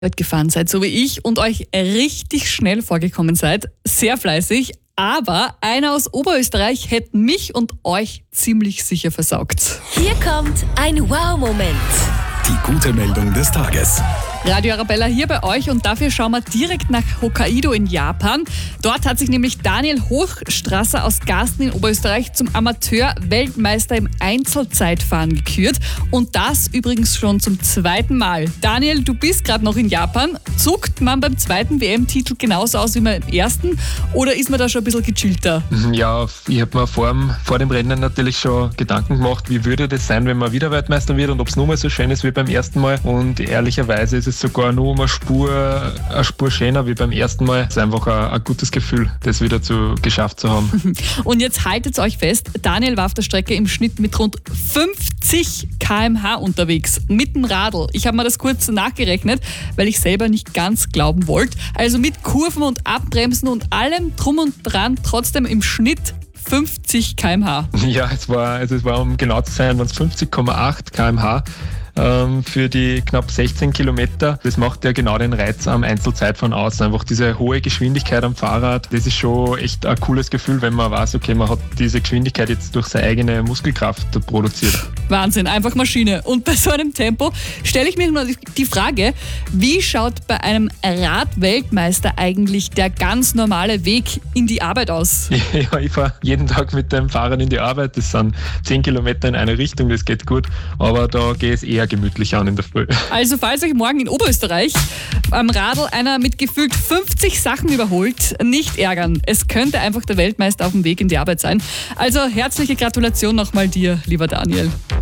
gefahren seid, so wie ich, und euch richtig schnell vorgekommen seid, sehr fleißig, aber einer aus Oberösterreich hätte mich und euch ziemlich sicher versaugt. Hier kommt ein Wow-Moment. Die gute Meldung des Tages. Radio Arabella hier bei euch und dafür schauen wir direkt nach Hokkaido in Japan. Dort hat sich nämlich Daniel Hochstrasser aus Garsten in Oberösterreich zum Amateur-Weltmeister im Einzelzeitfahren gekürt. Und das übrigens schon zum zweiten Mal. Daniel, du bist gerade noch in Japan. Zuckt man beim zweiten WM-Titel genauso aus wie beim ersten oder ist man da schon ein bisschen gechillter? Ja, ich habe mir vor dem Rennen natürlich schon Gedanken gemacht, wie würde das sein, wenn man wieder Weltmeister wird und ob es nur mal so schön ist wie beim ersten Mal. Und ehrlicherweise ist es sogar nur eine Spur schöner wie beim ersten Mal. Es ist einfach ein gutes Gefühl, das wieder geschafft zu haben. Und jetzt haltet euch fest, Daniel war auf der Strecke im Schnitt mit rund 50 km/h unterwegs, mit dem Radl. Ich habe mir das kurz nachgerechnet, weil ich selber nicht ganz glauben wollte. Also mit Kurven und Abbremsen und allem drum und dran, trotzdem im Schnitt 50 km/h. Ja, es war um genau zu sein, waren es 50,8 km/h. Für die knapp 16 Kilometer. Das macht ja genau den Reiz am Einzelzeitfahren aus. Einfach diese hohe Geschwindigkeit am Fahrrad, das ist schon echt ein cooles Gefühl, wenn man weiß, okay, man hat diese Geschwindigkeit jetzt durch seine eigene Muskelkraft produziert. Wahnsinn, einfach Maschine. Und bei so einem Tempo stelle ich mir nur die Frage, wie schaut bei einem Radweltmeister eigentlich der ganz normale Weg in die Arbeit aus? Ja, ich fahre jeden Tag mit dem Fahrrad in die Arbeit. Das sind 10 Kilometer in eine Richtung, das geht gut. Aber da gehe ich eher gemütlich an in der Früh. Also falls euch morgen in Oberösterreich am Radl einer mit gefühlt 50 Sachen überholt, nicht ärgern. Es könnte einfach der Weltmeister auf dem Weg in die Arbeit sein. Also herzliche Gratulation nochmal dir, lieber Daniel.